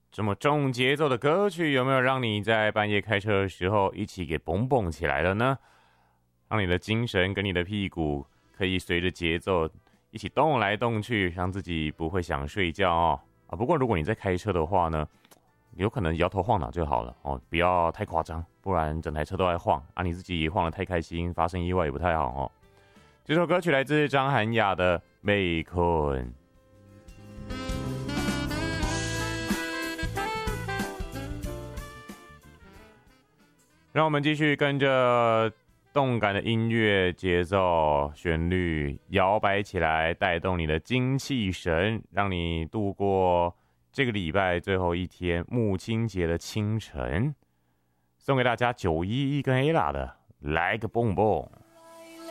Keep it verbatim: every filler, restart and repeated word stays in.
这么重节奏的歌曲，有没有让你在半夜开车的时候一起给蹦蹦起来了呢？让你的精神跟你的屁股可以随着节奏一起动来动去，让自己不会想睡觉哦。啊，不过如果你在开车的话呢，有可能摇头晃脑就好了哦，不要太夸张，不然整台车都在晃啊，你自己也晃得太开心，发生意外也不太好哦。这首歌曲来自张涵雅的《被困》。让我们继续跟着动感的音乐节奏旋律摇摆起来，带动你的精气神，让你度过这个礼拜最后一天母亲节的清晨。送给大家九一一跟 Ella 的来个蹦蹦。